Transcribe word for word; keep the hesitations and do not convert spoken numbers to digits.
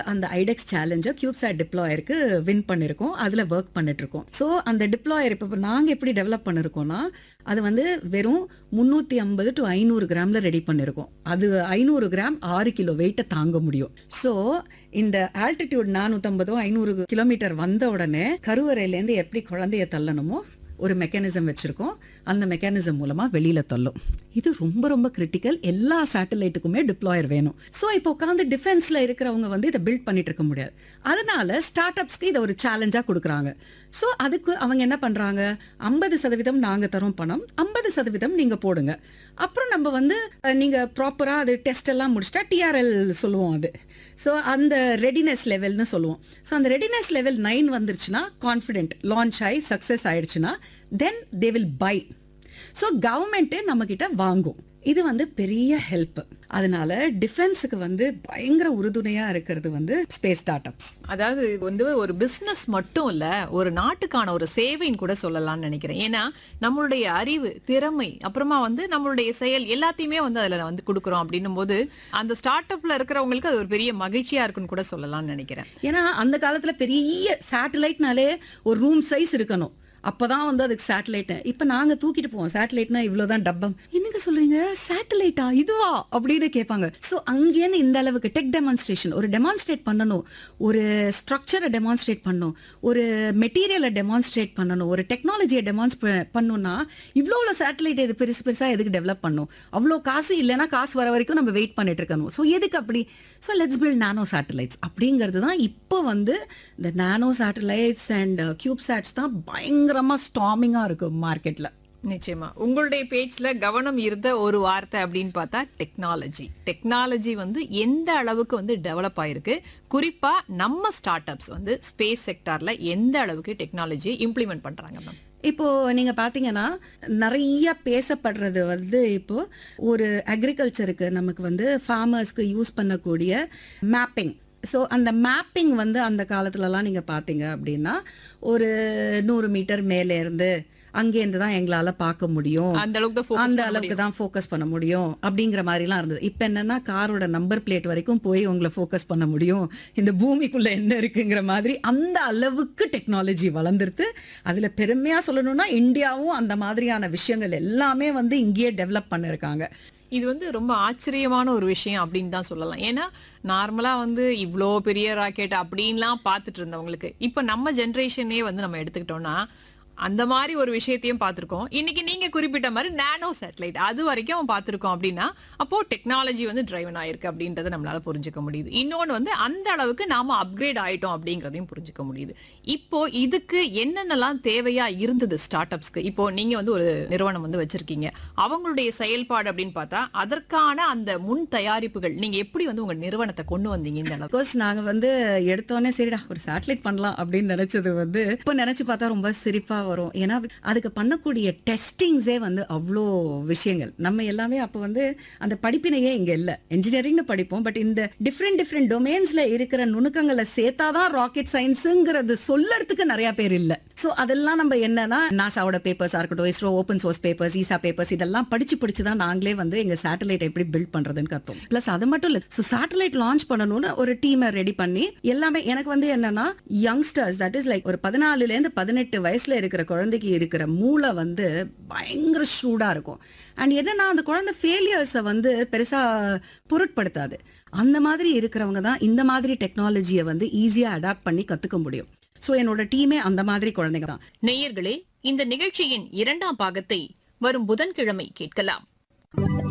அந்த ஐடெக்ஸ் சேலஞ்சை கியூப்சாட் டிப்ளாயருக்கு வின் பண்ணிருக்கோம். அதுல ஒர்க் பண்ணிட்டு இருக்கோம். ஸோ அந்த டிப்ளாயர் இப்போ நாங்க எப்படி டெவலப் பண்ணிருக்கோம்னா அது வந்து வெறும் முன்னூத்தி ஐம்பது டு ஐநூறு கிராம்ல ரெடி பண்ணிருக்கோம். அது ஐநூறு கிராம் ஆறு கிலோ வெயிட்டை தாங்க முடியும். ஸோ இந்த ஆல்டிடியூட் நானூத்தி ஐம்பதோ ஐநூறு கிலோமீட்டர் வந்த உடனே கருவறையிலேருந்து எப்படி குழந்தைய தள்ளணுமோ ஒரு மெக்கானிசம் வச்சிருக்கோம். அந்த மெக்கானிசம் மூலமா வெளியில தள்ளும். இது ரொம்ப ரொம்ப கிரிட்டிக்கல். எல்லா சேட்டலைட்டுக்குமே டிப்ளாயர் வேணும். ஸோ இப்போ உட்காந்து டிஃபென்ஸ்ல இருக்கிறவங்க வந்து இதை பில்ட் பண்ணிட்டு இருக்க முடியாது. அதனால ஸ்டார்ட் அப்ஸ்க்கு இதை ஒரு சேலஞ்சா கொடுக்குறாங்க. ஸோ அதுக்கு அவங்க என்ன பண்றாங்க, ஐம்பது சதவீதம் நாங்க தரோம் பணம், ஐம்பது சதவீதம் நீங்க போடுங்க. அப்புறம் நம்ம வந்து நீங்க ப்ராப்பரா அது டெஸ்ட் எல்லாம் முடிச்சிட்டா டிஆர்எல் சொல்லுவோம். அது ஸோ அந்த ரெடினஸ் லெவல்னு சொல்லுவோம். ஸோ அந்த ரெடினஸ் லெவல் நைன் வந்துருச்சுன்னா கான்ஃபிடென்ட் லான்ச் ஆகி சக்ஸஸ் ஆயிடுச்சுன்னா தென் தே வில் பை. ஸோ கவர்மெண்ட்டே நம்ம கிட்ட வாங்கும். இது வந்து பெரிய ஹெல்ப். அதனால டிஃபென்ஸுக்கு வந்து பயங்கர உறுதுணையா இருக்கிறது வந்து ஸ்பேஸ் ஸ்டார்ட் அப்ஸ். அதாவது வந்து ஒரு பிசினஸ் மட்டும் இல்ல, ஒரு நாட்டுக்கான ஒரு சேவைன்னு கூட சொல்லலாம்னு நினைக்கிறேன். ஏன்னா நம்மளுடைய அறிவு, திறமை, அப்புறமா வந்து நம்மளுடைய செயல் எல்லாத்தையுமே வந்து அதுல வந்து கொடுக்குறோம் அப்படின்னும் போது அந்த ஸ்டார்ட் அப்ல இருக்கிறவங்களுக்கு அது ஒரு பெரிய மகிழ்ச்சியா இருக்குன்னு கூட சொல்லலாம்னு நினைக்கிறேன். ஏன்னா அந்த காலத்துல பெரிய சேட்டலைட்னாலே ஒரு ரூம் சைஸ் இருக்கணும். அப்பதான் வந்து அதுக்கு சேட்டலைட். இப்ப நாங்க தூக்கிட்டு போவோம். சேட்டலைட்னா இவ்வளவுதான் டப்பம். என்னங்க சொல்றீங்க, சேட்டலைட்டா இதுவா அப்படின்னு கேட்பாங்க. சோ அங்கேருந்து இந்த அளவுக்கு டெக் டெமான்ஸ்ட்ரேஷன், ஒரு டெமான்ஸ்ட்ரேட் பண்ணணும், ஒரு ஸ்ட்ரக்சரை டெமான்ஸ்ட்ரேட் பண்ணணும், ஒரு மெட்டீரியலை டெமான்ஸ்ட்ரேட் பண்ணணும், ஒரு டெக்னாலஜியை டெமான்ஸ்ட்ரேட் பண்ணணும்னா இவ்வளோ சேட்டலைட் இது பெருசு பெருசா எதுக்கு டெவலப் பண்ணும்? அவ்வளோ காசு இல்லைன்னா காசு வர வரைக்கும் நம்ம வெயிட் பண்ணிட்டு இருக்கணும். ஸோ எதுக்கு அப்படி? So let's build nano satellites அப்படிங்கிறது தான் இப்போ வந்து இந்த நானோ சேட்டலைட்ஸ் அண்ட் கியூப்சாட்ஸ் தான் பயங்கரமா ஸ்டாமிங்கா இருக்கு மார்க்கெட்ல. நிச்சயமா உங்களுடைய பேஜ்ல கவனம் இருந்த ஒரு வார்த்தை அப்படின்னு பார்த்தா டெக்னாலஜி. டெக்னாலஜி வந்து எந்த அளவுக்கு வந்து டெவலப் ஆயிருக்கு, குறிப்பா நம்ம ஸ்டார்ட் அப்ஸ் வந்து ஸ்பேஸ் செக்டார்ல எந்த அளவுக்கு டெக்னாலஜியை இம்ப்ளிமெண்ட் பண்றாங்க மேம்? இப்போ நீங்க பாத்தீங்கன்னா நிறைய பேசப்படுறது வந்து இப்போ ஒரு அக்ரிகல்ச்சருக்கு நமக்கு வந்து ஃபார்மர்ஸ்க்கு யூஸ் பண்ணக்கூடிய மேப்பிங். ஸோ அந்த மேப்பிங் வந்து அந்த காலத்துலலாம் நீங்கள் பார்த்தீங்க அப்படின்னா ஒரு நூறு மீட்டர் மேலே இருந்து அங்கேருந்து தான் எங்களால் பார்க்க முடியும், அந்த அளவுக்கு அந்த அளவுக்கு தான் ஃபோக்கஸ் பண்ண முடியும் அப்படிங்கிற மாதிரிலாம் இருந்தது. இப்போ என்னன்னா காரோட நம்பர் பிளேட் வரைக்கும் போய் உங்களை ஃபோக்கஸ் பண்ண முடியும், இந்த பூமிக்குள்ள என்ன இருக்குங்கிற மாதிரி அந்த அளவுக்கு டெக்னாலஜி வளர்ந்துருது. அதில் பெருமையாக சொல்லணும்னா இந்தியாவும் அந்த மாதிரியான விஷயங்கள் எல்லாமே வந்து இங்கேயே டெவலப் பண்ணிருக்காங்க. இது வந்து ரொம்ப ஆச்சரியமான ஒரு விஷயம் அப்படின்னு தான் சொல்லலாம். ஏன்னா நார்மலா வந்து இவ்வளோ பெரிய ராக்கெட் அப்படின்லாம் பார்த்துட்டு இருந்தவங்களுக்கு இப்போ நம்ம ஜென்ரேஷனே வந்து நம்ம எடுத்துக்கிட்டோம்னா அந்த மாதிரி ஒரு விஷயத்தையும் பார்த்துருக்கோம். இன்னைக்கு நீங்க குறிப்பிட்ட மாதிரி நானோ சேட்டலைட் அது வரைக்கும் பார்த்துருக்கோம் அப்படின்னா அப்போ டெக்னாலஜி வந்து டிரைவன் ஆயிருக்கு அப்படின்றத நம்மளால புரிஞ்சுக்க முடியுது. இன்னொன்று வந்து அந்த அளவுக்கு நாம அப்கிரேட் ஆயிட்டோம் அப்படிங்கிறதையும் புரிஞ்சுக்க முடியுது. இப்போ இதுக்கு என்னென்னலாம் தேவையா இருந்தது ஸ்டார்ட் அப்ஸ்க்கு? இப்போ நீங்க வந்து ஒரு நிறுவனம் வந்து வச்சிருக்கீங்க, அவங்களுடைய செயல்பாடு அப்படின்னு பார்த்தா அதற்கான அந்த முன் தயாரிப்புகள் நீங்க எப்படி வந்து உங்க நிறுவனத்தை கொண்டு வந்தீங்க இந்த அளவுக்கு? கோர்ஸ் நாங்க வந்து எடுத்தோடனே சரிடா ஒரு சேட்டலைட் பண்ணலாம் அப்படின்னு நினைச்சது வந்து இப்போ நினைச்சு பார்த்தா ரொம்ப சிரிப்பா வரும். ஏன்னா அதுக்கு பண்ணக்கூடிய டெஸ்டிங்ஸே வந்து அவ்வளோ விஷயங்கள். நம்ம எல்லாமே அப்போ வந்து அந்த படிப்பினையே இங்க இல்லை. என்ஜினியரிங்னு படிப்போம், பட் இந்த டிஃப்ரெண்ட் டிஃப்ரெண்ட் டொமைன்ஸ்ல இருக்கிற நுணுக்கங்களை சேர்த்தாதான் ராக்கெட் சயின்ஸுங்கிறது சொல்லறதுக்கு நிறைய பேர் இல்லை. ஸோ அதெல்லாம் நம்ம என்னன்னா நாசாவோட பேப்பர்ஸா இருக்கட்டும், இஸ்ரோ ஓப்பன் சோர்ஸ் பேப்பர்ஸ், ஈசா பேப்பர்ஸ் இதெல்லாம் படிச்சு படிச்சு தான் நாங்களே வந்து எங்க சேட்டலைட் எப்படி பில்ட் பண்றதுன்னு கத்தோம். பிளஸ் அது மட்டும் இல்லை, ஸோ சேட்டலைட் லான்ச் பண்ணணும்னு ஒரு டீமை ரெடி பண்ணி எல்லாமே எனக்கு வந்து என்னன்னா யங்ஸ்டர்ஸ், தட் இஸ் லைக் ஒரு பதினாலுல இருந்து பதினெட்டு வயசுல இருக்கிற குழந்தைக்கு இருக்கிற மூளை வந்து பயங்கர ஷூடா இருக்கும். அண்ட் என்னன்னா அந்த குழந்தை ஃபெயிலியர்ஸை வந்து பெருசா பொருட்படுத்தாது. அந்த மாதிரி இருக்கிறவங்க தான் இந்த மாதிரி டெக்னாலஜியை வந்து ஈஸியா அடாப்ட் பண்ணி கத்துக்க முடியும். சோ என்னோட டீமே அந்த மாதிரி குழந்தைங்க தான். நேயர்களே, இந்த நிகழ்ச்சியின் இரண்டாம் பாகத்தை வரும் புதன்கிழமை கேட்கலாம்.